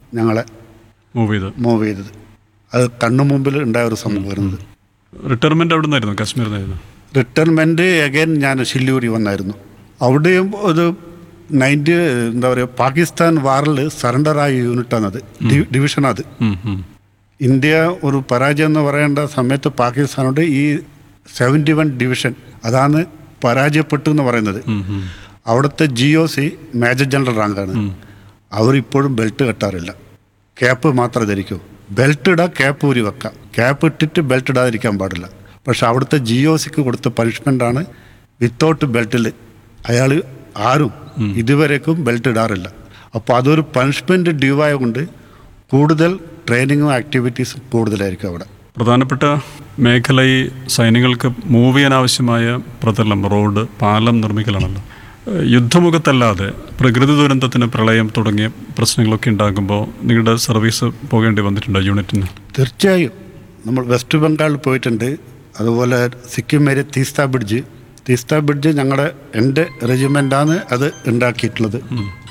ഞങ്ങളെ മൂവ് ചെയ്തത്. അത് കണ്ണു മുമ്പിൽ ഉണ്ടായ ഒരു സംഭവം വരുന്നത്. റിട്ടയർമെൻറ്റ് അവിടെ നിന്നായിരുന്നു, കാശ്മീരിൽ നിന്നായിരുന്നു? റിട്ടയർമെൻറ്റ് അഗൈൻ ഞാൻ ഷില്ലൂരി വന്നായിരുന്നു. അവിടെയും ഒരു എന്താ പറയുക, പാകിസ്ഥാൻ വാറിൽ സറണ്ടറായ യൂണിറ്റാണത്, ഡിവിഷനത്. ഇന്ത്യ ഒരു പരാജയം എന്ന് പറയേണ്ട സമയത്ത് പാകിസ്ഥാനോട് ഈ 71 ഡിവിഷൻ അതാണ് പരാജയപ്പെട്ടു എന്ന് പറയുന്നത്. അവിടുത്തെ GOC മേജർ ജനറൽ റാങ്കാണ്. അവരിപ്പോഴും ബെൽറ്റ് കെട്ടാറില്ല, ക്യാപ്പ് മാത്രമേ ധരിക്കൂ. ബെൽറ്റ് ഇടാം, ക്യാപ്പ് ഊരി വെക്കാം. ക്യാപ്പ് ഇട്ടിട്ട് ബെൽറ്റ് ഇടാതിരിക്കാൻ പാടില്ല. പക്ഷെ അവിടുത്തെ GOCക്ക് കൊടുത്ത പണിഷ്മെൻ്റാണ് വിത്തൗട്ട് ബെൽറ്റിൽ അയാൾ ആരും ഇതുവരേക്കും ബെൽറ്റ് ഇടാറില്ല. അപ്പോൾ അതൊരു പണിഷ്മെൻറ്റ് ഡ്യൂ ആയതുകൊണ്ട് കൂടുതൽ ട്രെയിനിങ്ങും ആക്ടിവിറ്റീസും കൂടുതലായിരിക്കും അവിടെ. പ്രധാനപ്പെട്ട മേഖല ഈ സൈനികൾക്ക് മൂവ് ചെയ്യാൻ ആവശ്യമായ പ്രതലം, റോഡ്, പാലം നിർമ്മിക്കലാണല്ലോ. യുദ്ധമുഖത്തല്ലാതെ പ്രകൃതി ദുരന്തത്തിന്, പ്രളയം തുടങ്ങിയ പ്രശ്നങ്ങളൊക്കെ ഉണ്ടാകുമ്പോൾ നിങ്ങളുടെ സർവീസ് പോകേണ്ടി വന്നിട്ടുണ്ടോ യൂണിറ്റിന്? തീർച്ചയായും. നമ്മൾ വെസ്റ്റ് ബംഗാളിൽ പോയിട്ടുണ്ട്. അതുപോലെ സിക്കിം വരെ തീസ്ത ബ്രിഡ്ജ് എൻ്റെ റെജിമെൻ്റാണ് അത് ഉണ്ടാക്കിയിട്ടുള്ളത്.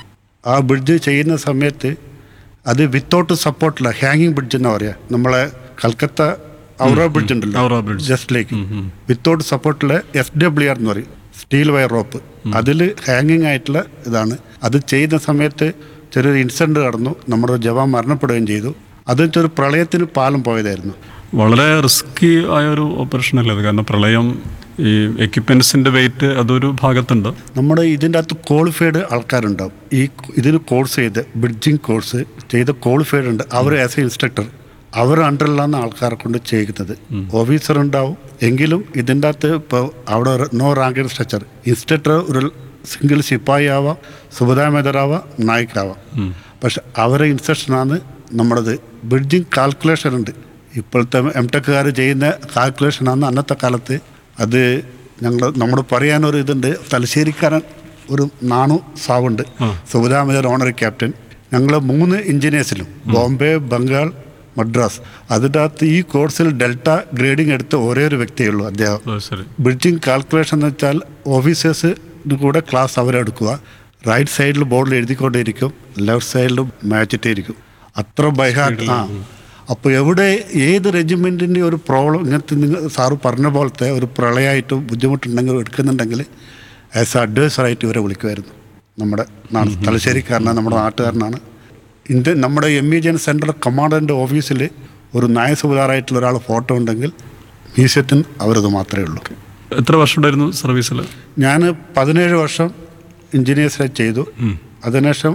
ആ ബ്രിഡ്ജ് ചെയ്യുന്ന സമയത്ത് അത് വിത്തൗട്ട് സപ്പോർട്ടില്ല, ഹാങ്ങിങ് ബ്രിഡ്ജ് എന്നാ പറയുക. നമ്മളെ കൽക്കത്ത ഔറ ബ്രിഡ്ജ് ഉണ്ടല്ലോ, ജസ്റ്റ് ലൈക്ക് വിത്തൗട്ട് സപ്പോർട്ടിൽ FWR എന്ന് പറയും, സ്റ്റീൽ വയർ റോപ്പ്. അതിൽ ഹാങ്ങിങ് ആയിട്ടുള്ള ഇതാണ്. അത് ചെയ്യുന്ന സമയത്ത് ചെറിയൊരു ഇൻസിഡൻറ്റ് നടന്നു, നമ്മുടെ ജവാൻ മരണപ്പെടുകയും ചെയ്തു. അതൊരു പ്രളയത്തിന് പാലം പോയതായിരുന്നു. വളരെ റിസ്കി ആയൊരു ഓപ്പറേഷൻ അല്ലേ അത്? കാരണം പ്രളയം, ഈ എക്യുപ്മെൻസിൻ്റെ വെയിറ്റ് അതൊരു ഭാഗത്തുണ്ട്. നമ്മുടെ ഇതിൻ്റെ അകത്ത് ക്വാളിഫൈഡ് ആൾക്കാരുണ്ടാവും. ഇതിന് കോഴ്സ് ചെയ്ത് ബ്രിഡ്ജിങ് കോഴ്സ് ചെയ്ത് ക്വാളിഫൈഡ് ഉണ്ട്. അവർ ആസ് എ ഇൻസ്ട്രക്ടർ അവർ അണ്ടറിലാണ് ആൾക്കാരെ കൊണ്ട് ചെയ്യുന്നത്. ഓഫീസർ ഉണ്ടാവും. എങ്കിലും ഇതിൻ്റെ അകത്ത് ഇപ്പോൾ അവിടെ നോ റാങ്ക് സ്ട്രക്ചർ. ഇൻസ്ട്രക്ടർ ഒരു സിംഗിൾ സിപ്പായി ആവാം, സുബദാമേദറാവാം, നായിക്കാവാം. പക്ഷെ അവരെ ഇൻസ്ട്രക്ഷനാണ് നമ്മുടേത്. ബ്രിഡ്ജിങ് കാൽക്കുലേഷൻ ഉണ്ട്. ഇപ്പോഴത്തെ MTech ചെയ്യുന്ന കാൽക്കുലേഷനാണ് അന്നത്തെ കാലത്ത്. അത് നമ്മൾ പറയാനൊരു ഇതുണ്ട്. തലശ്ശേരിക്കാരൻ ഒരു സാവുണ്ട്, സുബദാമേദർ ഓണറി ക്യാപ്റ്റൻ. ഞങ്ങൾ 3 എഞ്ചിനീയേഴ്സിലും ബോംബെ, ബംഗാൾ, മദ്രാസ്. അതിൻ്റെ അകത്ത് ഈ കോഴ്സിൽ ഡെൽറ്റ ഗ്രേഡിങ് എടുത്ത ഒരേ ഒരു വ്യക്തിയേ ഉള്ളൂ അദ്ദേഹം. ബ്രിഡ്ജിങ് കാൽക്കുലേഷൻ എന്ന് വെച്ചാൽ ഓഫീസേഴ്സിന് കൂടെ ക്ലാസ് അവരെടുക്കുക. റൈറ്റ് സൈഡിൽ ബോർഡിൽ എഴുതിക്കൊണ്ടേയിരിക്കും, ലെഫ്റ്റ് സൈഡിൽ മാച്ചിട്ടേയിരിക്കും. അത്ര ബൈഹാർട്ട്. അപ്പോൾ ഏത് റെജിമെൻറ്റിൻ്റെ ഒരു പ്രോബ്ലം ഇങ്ങനത്തെ സാറ് പറഞ്ഞ പോലത്തെ ഒരു പ്രളയമായിട്ടും ബുദ്ധിമുട്ടുണ്ടെങ്കിൽ എടുക്കുന്നുണ്ടെങ്കിൽ ആസ് എ അഡ്വൈസറായിട്ട് ഇവരെ വിളിക്കുമായിരുന്നു. നമ്മുടെ തലശ്ശേരിക്കാരനാണ്, നമ്മുടെ നാട്ടുകാരനാണ്. നമ്മുടെ MEGN സെൻട്രൽ കമാൻഡൻ്റെ ഓഫീസിൽ ഒരു നായസുബദാറായിട്ടുള്ള ഒരാൾ ഫോട്ടോ ഉണ്ടെങ്കിൽ മ്യൂസിയത്തിന് അവരത് മാത്രമേ ഉള്ളൂ. എത്ര വർഷം ഉണ്ടായിരുന്നു സർവീസിൽ? ഞാൻ 17 വർഷം എഞ്ചിനീയേഴ്സിനെ ചെയ്തു. അതിനുശേഷം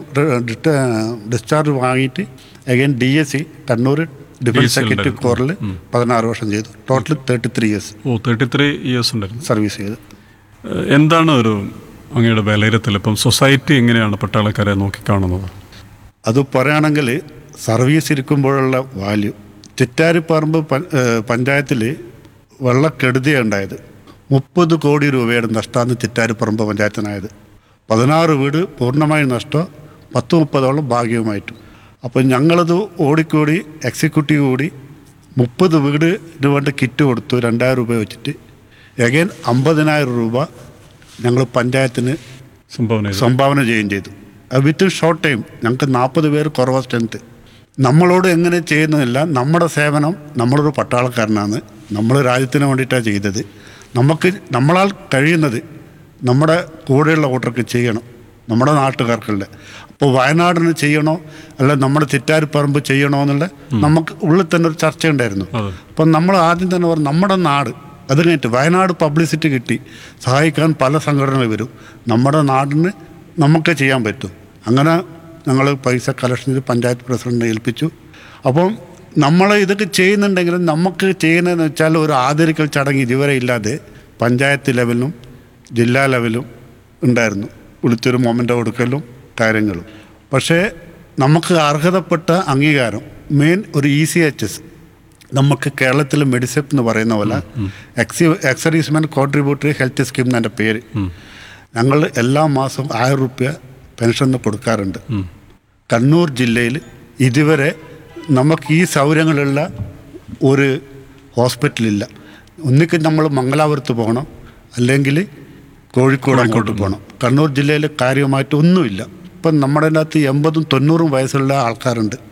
ഡിസ്ചാർജ് വാങ്ങിയിട്ട് again DSC Kannur defence secretary കോറിൽ 16 വർഷം ചെയ്തു. Total 33 years. 33 ഇയേഴ്സ് ഉണ്ടായിരുന്നു സർവീസ് ചെയ്ത്. എന്താണ് ഒരു അങ്ങയുടെ വിലയിരുത്തൽ? ഇപ്പം സൊസൈറ്റി എങ്ങനെയാണ് പട്ടാളക്കാരെ നോക്കിക്കാണുന്നത്? അത് പറയുകയാണെങ്കിൽ സർവീസ് ഇരിക്കുമ്പോഴുള്ള വാല്യൂ. ചിറ്റാരിപ്പറമ്പ് പഞ്ചായത്തിൽ വെള്ളക്കെടുതിയാണ് ഉണ്ടായത്. 30 കോടി രൂപയുടെ നഷ്ടമാണ് ചിറ്റാരിപ്പറമ്പ് പഞ്ചായത്തിനായത്. 16 വീട് പൂർണ്ണമായി നഷ്ടം, 10-30ഓളം ഭാഗ്യവുമായിട്ടും. അപ്പോൾ ഞങ്ങളത് ഓടിക്കൂടി എക്സിക്യൂട്ടീവ് കൂടി 30 വീടിന് വേണ്ട കിറ്റ് കൊടുത്തു, 2000 രൂപ വെച്ചിട്ട്. അഗൈൻ 50,000 രൂപ ഞങ്ങൾ പഞ്ചായത്തിന് സംഭാവന ചെയ്യുകയും ചെയ്തു. Within short time. ഞങ്ങൾക്ക് 40 പേര് കുറവ് സ്ട്രെങ്ത്ത്. നമ്മളോട് എങ്ങനെ ചെയ്യുന്നതില്ല. നമ്മുടെ സേവനം, നമ്മളൊരു പട്ടാളക്കാരനാണ്, നമ്മൾ രാജ്യത്തിന് വേണ്ടിയിട്ടാണ് ചെയ്തത്. നമ്മളാൽ കഴിയുന്നത് നമ്മുടെ കൂടെയുള്ള കൂട്ടർക്ക് ചെയ്യണം, നമ്മുടെ നാട്ടുകാർക്കുള്ള. അപ്പോൾ വയനാടിന് ചെയ്യണോ അല്ല നമ്മുടെ ചിറ്റാരിപ്പറമ്പ് ചെയ്യണോ എന്നുള്ള നമുക്ക് ഉള്ളിൽ തന്നെ ഒരു ചർച്ച ഉണ്ടായിരുന്നു. അപ്പം നമ്മൾ ആദ്യം തന്നെ പറഞ്ഞു നമ്മുടെ നാട്. അത് കഴിഞ്ഞിട്ട് വയനാട് പബ്ലിസിറ്റി കിട്ടി, സഹായിക്കാൻ പല സംഘടനകൾ വരും. നമ്മുടെ നാടിന് നമുക്ക് ചെയ്യാൻ പറ്റും. അങ്ങനെ ഞങ്ങൾ പൈസ കളക്ഷൻ ചെയ്ത് പഞ്ചായത്ത് പ്രസിഡന്റിനെ ഏൽപ്പിച്ചു. അപ്പം നമ്മൾ ഇതൊക്കെ ചെയ്യുന്നുണ്ടെങ്കിലും നമുക്ക് ചെയ്യുന്നതെന്ന് വെച്ചാൽ ഒരു ആദരിക്കൽ ചടങ്ങ് ഇതുവരെ ഇല്ലാതെ പഞ്ചായത്ത് ലെവലിലും ജില്ലാ ലെവലും ഉണ്ടായിരുന്നു. വിളിച്ചൊരു മൊമെൻ്റ് കൊടുക്കലും കാര്യങ്ങളും. പക്ഷേ നമുക്ക് അർഹതപ്പെട്ട അംഗീകാരം മെയിൻ ഒരു ECHS, നമുക്ക് കേരളത്തിൽ മെഡിസെപ്പ് എന്ന് പറയുന്ന പോലെ എക്സർവീസ്മെൻ കോൺട്രിബ്യൂട്ടറി ഹെൽത്ത് സ്കീം എന്നതിൻ്റെ പേര്. ഞങ്ങൾ എല്ലാ മാസവും 1000 രൂപ പെൻഷൻ കൊടുക്കാറുണ്ട്. കണ്ണൂർ ജില്ലയിൽ ഇതുവരെ നമുക്ക് ഈ സൗകര്യങ്ങളുള്ള ഒരു ഹോസ്പിറ്റലില്ല. ഒന്നിക്ക് നമ്മൾ മംഗലാപുരത്ത് പോകണം, അല്ലെങ്കിൽ കോഴിക്കോട് അങ്ങോട്ട് പോകണം. കണ്ണൂർ ജില്ലയിൽ കാര്യമായിട്ട് ഒന്നുമില്ല. ഇപ്പം നമ്മുടെ അതിനകത്ത് 80-90 വയസ്സുള്ള ആൾക്കാരുണ്ട്.